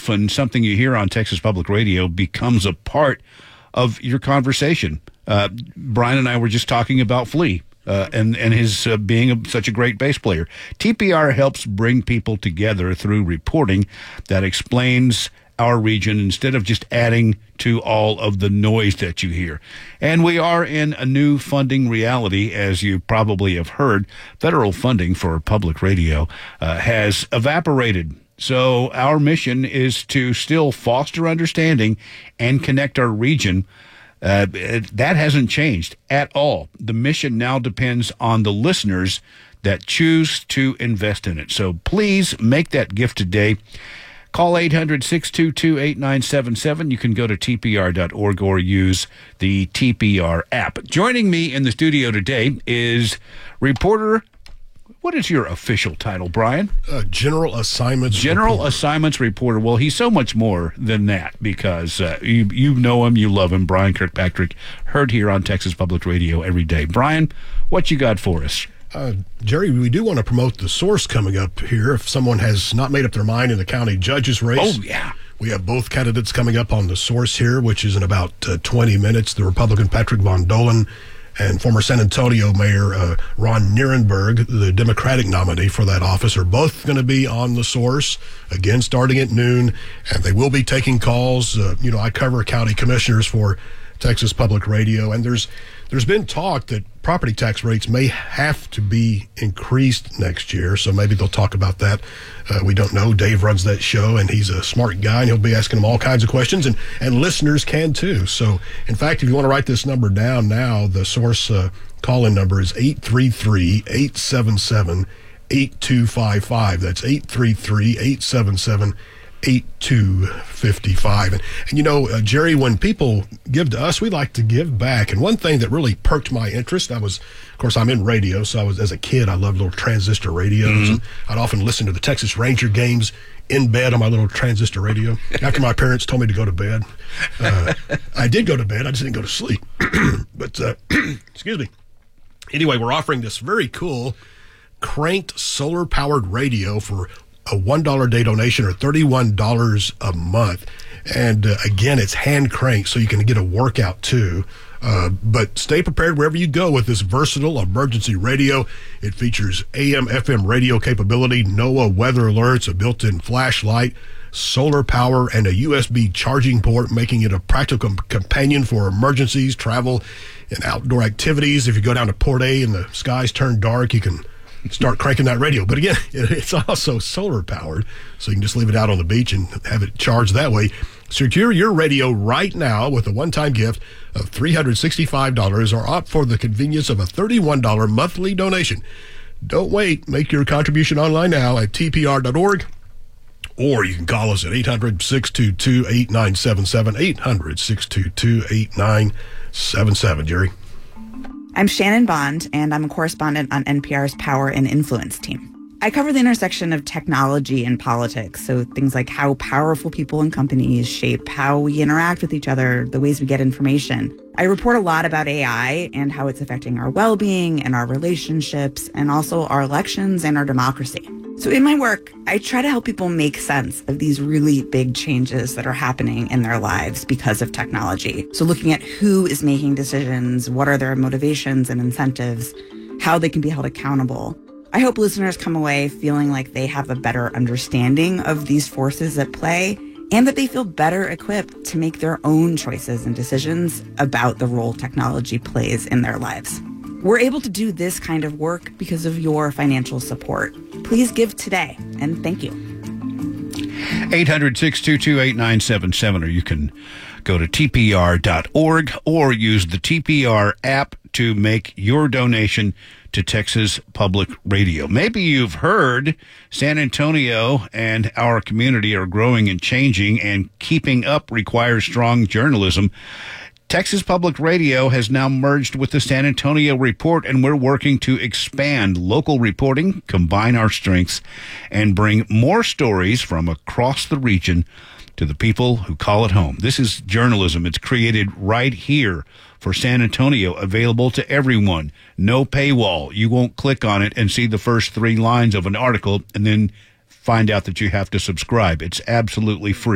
often something you hear on Texas Public Radio becomes a part of your conversation. Brian and I were just talking about Flea and his being such a great bass player. TPR helps bring people together through reporting that explains our region instead of just adding to all of the noise that you hear. And we are in a new funding reality, as you probably have heard. Federal funding for public radio has evaporated. So our mission is to still foster understanding and connect our region. That hasn't changed at all. The mission now depends on the listeners that choose to invest in it. So please make that gift today. Call 800-622-8977. You can go to tpr.org or use the TPR app. Joining me in the studio today is reporter. What is your official title, Brian? General Assignments Reporter. Well, he's so much more than that because you know him, you love him. Brian Kirkpatrick, heard here on Texas Public Radio every day. Brian, what you got for us? Jerry, we do want to promote The Source coming up here. If someone has not made up their mind in the county judges race. Oh, yeah. We have both candidates coming up on The Source here, which is in about 20 minutes. The Republican Patrick Von Dolan and former San Antonio Mayor Ron Nirenberg, the Democratic nominee for that office, are both going to be on The Source, again, starting at noon, and they will be taking calls. I cover county commissioners for Texas Public Radio, and there's been talk that property tax rates may have to be increased next year, so maybe they'll talk about that. We don't know. Dave runs that show, and he's a smart guy, and he'll be asking them all kinds of questions, and listeners can too. So, in fact, if you want to write this number down now, the Source call-in number is 833-877-8255. That's 833-877-8255. And Jerry, when people give to us, we like to give back. And one thing that really perked my interest, of course, I'm in radio, so as a kid, I loved little transistor radios. Mm-hmm. And I'd often listen to the Texas Ranger games in bed on my little transistor radio. After my parents told me to go to bed, I did go to bed. I just didn't go to sleep. But, excuse me. Anyway, we're offering this very cool cranked solar-powered radio for a $1 day donation or $31 a month. And again, it's hand cranked, so you can get a workout too. But stay prepared wherever you go with this versatile emergency radio. It features AM, FM radio capability, NOAA weather alerts, a built-in flashlight, solar power, and a USB charging port, making it a practical companion for emergencies, travel, and outdoor activities. If you go down to Port A and the skies turn dark, you can start cranking that radio. But again, it's also solar powered, so you can just leave it out on the beach and have it charged that way. Secure your radio right now with a one-time gift of $365 or opt for the convenience of a $31 monthly donation. Don't wait. Make your contribution online now at tpr.org, or you can call us at 800-622-8977, 800-622-8977. Jerry? I'm Shannon Bond, and I'm a correspondent on NPR's Power and Influence team. I cover the intersection of technology and politics, so things like how powerful people and companies shape how we interact with each other, the ways we get information. I report a lot about AI and how it's affecting our well-being and our relationships, and also our elections and our democracy. So in my work, I try to help people make sense of these really big changes that are happening in their lives because of technology. So looking at who is making decisions, what are their motivations and incentives, how they can be held accountable. I hope listeners come away feeling like they have a better understanding of these forces at play, and that they feel better equipped to make their own choices and decisions about the role technology plays in their lives. We're able to do this kind of work because of your financial support. Please give today, and thank you. 800-622-8977, or you can go to tpr.org or use the TPR app to make your donation to Texas Public Radio. Maybe you've heard San Antonio and our community are growing and changing, and keeping up requires strong journalism. Texas Public Radio has now merged with the San Antonio Report, and we're working to expand local reporting, combine our strengths, and bring more stories from across the region to the people who call it home. This is journalism. It's created right here for San Antonio, available to everyone. No paywall. You won't click on it and see the first 3 lines of an article and then find out that you have to subscribe. It's absolutely free.